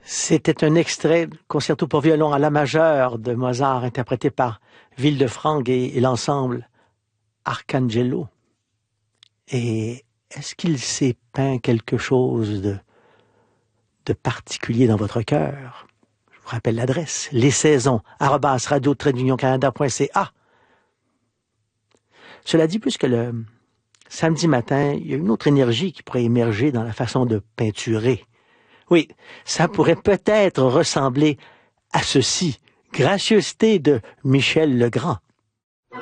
C'était un extrait du concerto pour violon à la majeure de Mozart, interprété par Villefranche et l'ensemble Arcangelo. Et est-ce qu'il s'est peint quelque chose de particulier dans votre cœur? Je vous rappelle l'adresse, lessaisons@radio-canada.ca. Cela dit, puisque le samedi matin, il y a une autre énergie qui pourrait émerger dans la façon de peinturer. Oui, ça pourrait peut-être ressembler à ceci. Gracieuseté de Michel Legrand.